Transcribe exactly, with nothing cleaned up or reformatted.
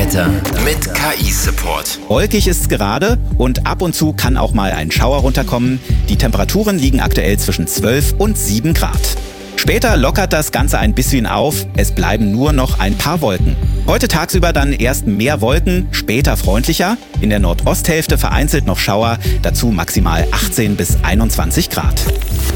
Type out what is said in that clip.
Wetter mit K I-Support. Wolkig ist es gerade und ab und zu kann auch mal ein Schauer runterkommen. Die Temperaturen liegen aktuell zwischen zwölf und sieben Grad. Später lockert das Ganze ein bisschen auf. Es bleiben nur noch ein paar Wolken. Heute tagsüber dann erst mehr Wolken, später freundlicher. In der Nordosthälfte vereinzelt noch Schauer, dazu maximal achtzehn bis einundzwanzig Grad.